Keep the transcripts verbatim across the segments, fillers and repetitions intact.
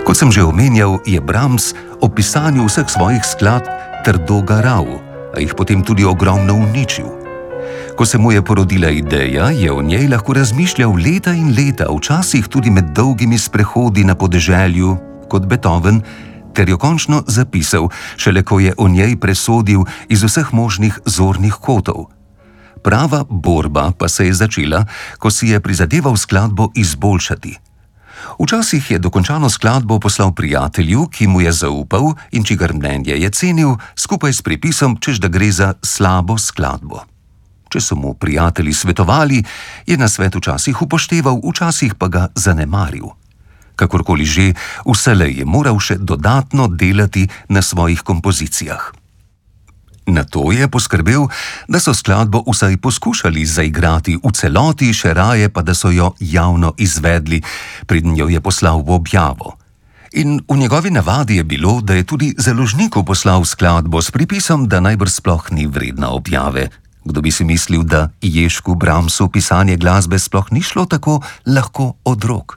Kot sem že omenjal, je Brahms ob pisanju vseh svojih skladb trdo garal, a jih potem tudi ogromno uničil. Ko se mu je porodila ideja, je o njej lahko razmišljal leta in leta, včasih tudi med dolgimi sprehodi na podeželju, kot Beethoven, ter jo končno zapisal, šele ko je o njej presodil iz vseh možnih zornih kotov. Prava borba pa se je začela, ko si je prizadeval skladbo izboljšati. Včasih je dokončano skladbo poslal prijatelju, ki mu je zaupal in čigar mnenje je cenil, skupaj s pripisom, češ da gre za slabo skladbo. Če so mu prijatelji svetovali, je nasvet včasih upošteval, včasih pa ga zanemaril. Kakorkoli že, vselej je moral še dodatno delati na svojih kompozicijah. Na to je poskrbel, da so skladbo vsaj poskušali zaigrati v celoti, še raje pa da so jo javno izvedli, preden jo je poslal v objavo. In v njegovi navadi je bilo, da je tudi založniku poslal skladbo s pripisom, da najbrž sploh ni vredna objave. Kdo bi si mislil, da Ježku Brahmsu pisanje glasbe sploh ni šlo tako lahko od rok?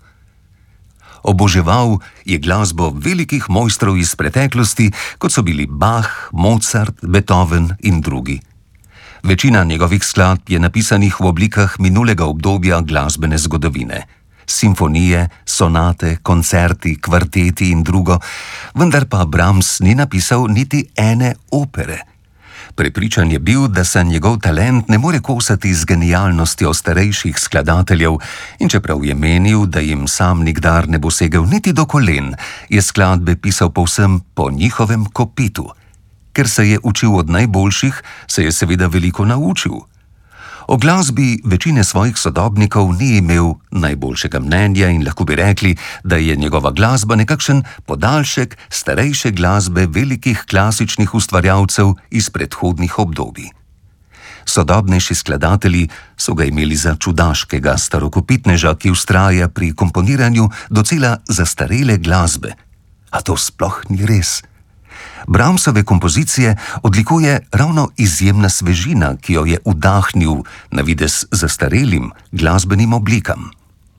Oboževal je glasbo velikih mojstrov iz preteklosti, kot so bili Bach, Mozart, Beethoven in drugi. Večina njegovih skladb je napisanih v oblikah minulega obdobja glasbene zgodovine. Simfonije, sonate, koncerti, kvarteti in drugo, vendar pa Brahms ni napisal niti ene opere. Prepričan je bil, da se njegov talent ne more kosati z genialnostjo starejših skladateljev, in čeprav je menil, da jim sam nikdar ne bo segel niti do kolen, je skladbe pisal povsem po njihovem kopitu. Ker se je učil od najboljših, se je seveda veliko naučil. O glasbi večine svojih sodobnikov ni imel najboljšega mnenja in lahko bi rekli, da je njegova glasba nekakšen podaljšek starejše glasbe velikih klasičnih ustvarjalcev iz predhodnih obdobij. Sodobnejši skladatelji so ga imeli za čudaškega starokopitneža, ki vztraja pri komponiranju docela zastarele glasbe. A to sploh ni res. Brahmsove kompozicije odlikuje ravno izjemna svežina, ki jo je vdahnil na videz zastarelim glasbenim oblikam.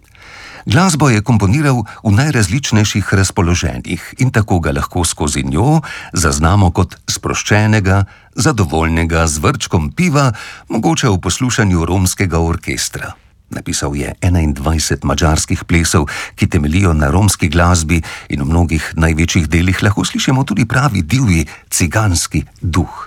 Glasbo je komponiral v najrazličnejših razpoloženjih in tako ga lahko skozi njo zaznamo kot sproščenega, zadovoljnega z vrčkom piva, mogoče v poslušanju romskega orkestra. Napisal je enaindvajset madžarskih plesov, ki temeljijo na romski glasbi in v mnogih največjih delih lahko slišimo tudi pravi divji ciganski duh.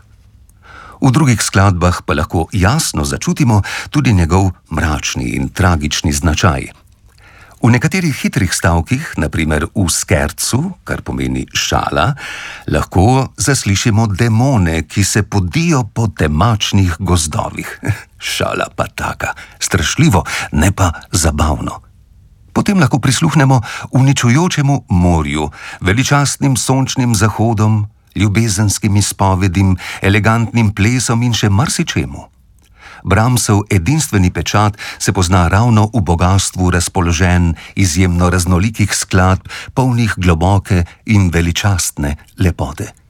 V drugih skladbah pa lahko jasno začutimo tudi njegov mračni in tragični značaj. V nekaterih hitrih stavkih, na primer v skercu, kar pomeni šala, lahko zaslišimo demone, ki se podijo po temačnih gozdovih. Šala pa taka, strašljivo, ne pa zabavno. Potem lahko prisluhnemo uničujočemu morju, veličastnim sončnim zahodom, ljubezenskim izpovedim, elegantnim plesom in še marsičemu. Brahmsov edinstveni pečat se pozna ravno v bogastvu razpoloženj izjemno raznolikih skladb, polnih globoke in veličastne lepote.